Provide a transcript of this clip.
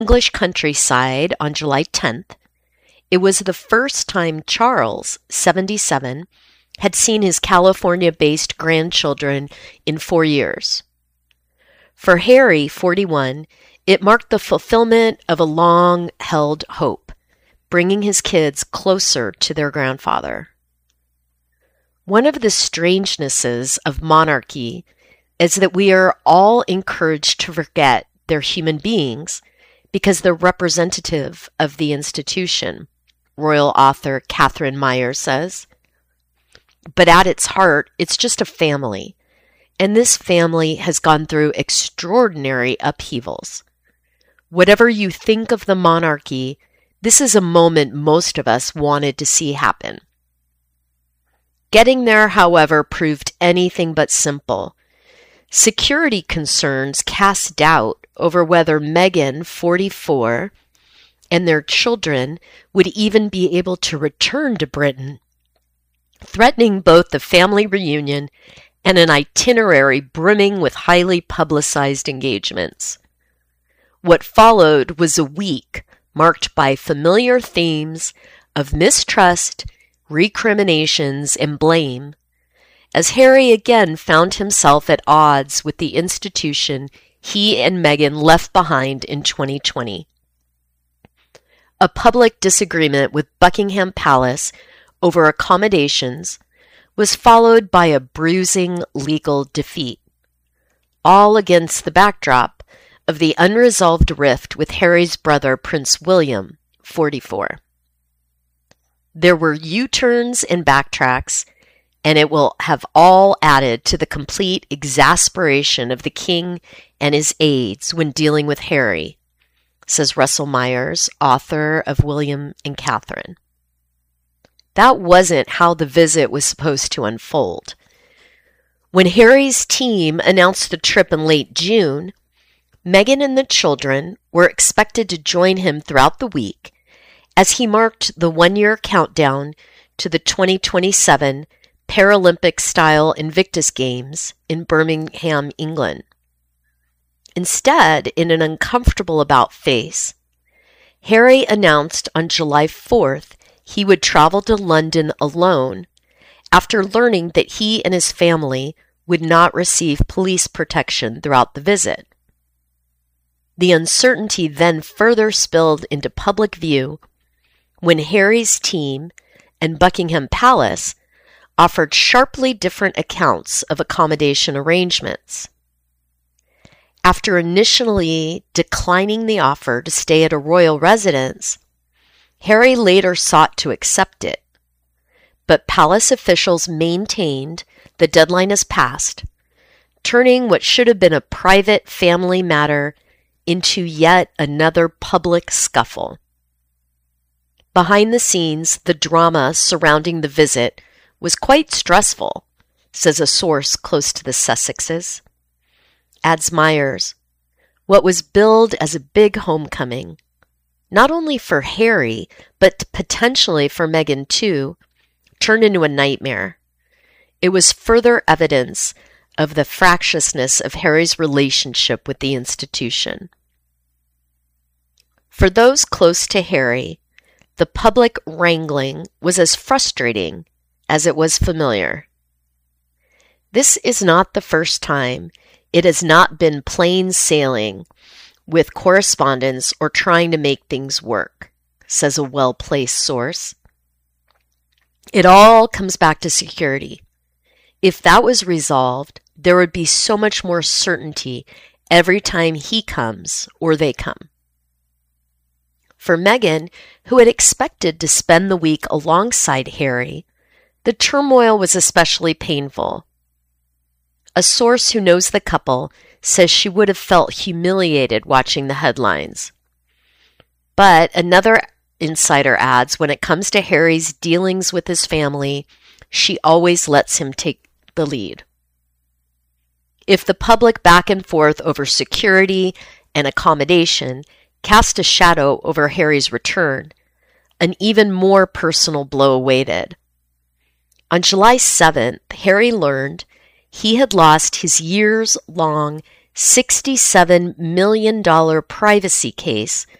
English countryside on July 10th, it was the first time Charles, 77, had seen his California-based grandchildren in 4 years. For Harry, 41, it marked the fulfillment of a long-held hope, bringing his kids closer to their grandfather. One of the strangenesses of monarchy is that we are all encouraged to forget they're human beings because they're representative of the institution, royal author Catherine Meyer says. But at its heart, it's just a family, and this family has gone through extraordinary upheavals. Whatever you think of the monarchy, this is a moment most of us wanted to see happen. Getting there, however, proved anything but simple. Security concerns cast doubt over whether Meghan, 44, and their children would even be able to return to Britain, threatening both the family reunion and an itinerary brimming with highly publicized engagements. What followed was a week marked by familiar themes of mistrust, recriminations, and blame, as Harry again found himself at odds with the institution he and Meghan left behind in 2020. A public disagreement with Buckingham Palace over accommodations was followed by a bruising legal defeat, all against the backdrop of the unresolved rift with Harry's brother Prince William, 44. There were U-turns and backtracks, and it will have all added to the complete exasperation of the king and his aides when dealing with Harry, says Russell Myers, author of William and Catherine. That wasn't how the visit was supposed to unfold. When Harry's team announced the trip in late June, Meghan and the children were expected to join him throughout the week as he marked the one-year countdown to the 2027 Paralympic-style Invictus Games in Birmingham, England. Instead, in an uncomfortable about-face, Harry announced on July 4th he would travel to London alone after learning that he and his family would not receive police protection throughout the visit. The uncertainty then further spilled into public view when Harry's team and Buckingham Palace offered sharply different accounts of accommodation arrangements. After initially declining the offer to stay at a royal residence, Harry later sought to accept it, but palace officials maintained the deadline has passed, turning what should have been a private family matter into yet another public scuffle. Behind the scenes, the drama surrounding the visit was quite stressful, says a source close to the Sussexes. Adds Myers, what was billed as a big homecoming, not only for Harry, but potentially for Meghan too, turned into a nightmare. It was further evidence of the fractiousness of Harry's relationship with the institution. For those close to Harry, the public wrangling was as frustrating as it was familiar. This is not the first time it has not been plain sailing with correspondence or trying to make things work, says a well-placed source. It all comes back to security. If that was resolved, there would be so much more certainty every time he comes or they come. For Meghan, who had expected to spend the week alongside Harry, the turmoil was especially painful. A source who knows the couple says she would have felt humiliated watching the headlines. But another insider adds, when it comes to Harry's dealings with his family, she always lets him take the lead. If the public back and forth over security and accommodation cast a shadow over Harry's return, an even more personal blow awaited. On July 7th, Harry learned he had lost his years-long $67 million privacy case